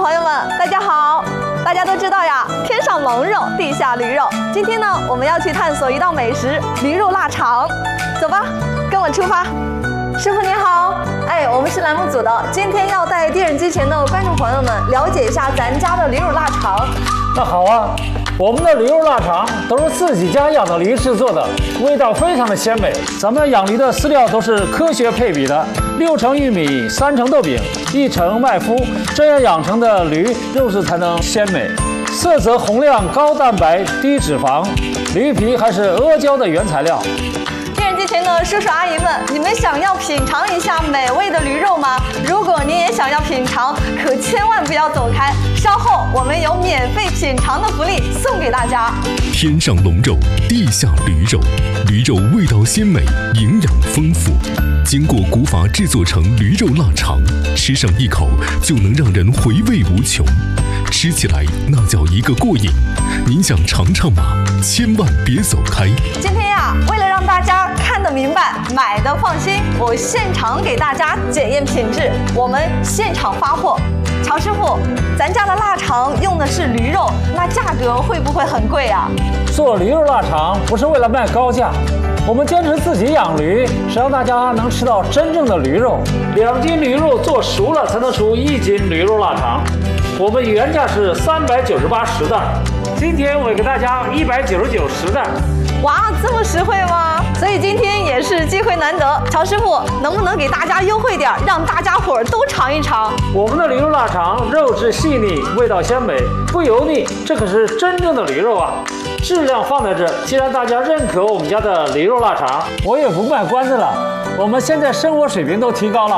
朋友们，大家好！大家都知道呀，天上龙肉，地下驴肉。今天呢，我们要去探索一道美食——驴肉腊肠。走吧，跟我出发。师傅您好，我们是栏目组的，今天要带电视机前的观众朋友们了解一下咱家的驴肉腊肠。 那好啊，我们的驴肉腊肠都是自己家养的驴制作的，味道非常的鲜美。咱们养驴的饲料都是科学配比的，6成玉米，3成豆饼，1成麦麸，这样养成的驴肉质才能鲜美。色泽红亮，高蛋白，低脂肪，驴皮还是阿胶的原材料。 电视机前的叔叔阿姨们，你们想要品尝一下美味的驴肉吗？如果您也想要品尝，可千万不要走开，稍后我们有免费品尝的福利送给大家。 天上龙肉，地下驴肉，驴肉味道鲜美，营养丰富，经过古法制作成驴肉腊肠，吃上一口就能让人回味无穷，吃起来那叫一个过瘾。您想尝尝吗？千万别走开。 今天呀，为了让大家看得明白，买的放心，我现场给大家检验品质，我们现场发货。乔师傅，咱家的腊肠用的是驴肉，那价格会不会很贵啊？ 做驴肉腊肠不是为了卖高价，我们坚持自己养驴，是让大家能吃到真正的驴肉。2斤驴肉做熟了才能出1斤驴肉腊肠。我们原价是39810袋，今天我给大家19910袋。 哇，这么实惠吗？所以今天也是机会难得，乔师傅能不能给大家优惠点，让大家伙儿都尝一尝？ 我们的驴肉腊肠肉质细腻，味道鲜美，不油腻，这可是真正的驴肉啊！质量放在这，既然大家认可我们家的驴肉腊肠，我也不卖关子了。我们现在生活水平都提高了。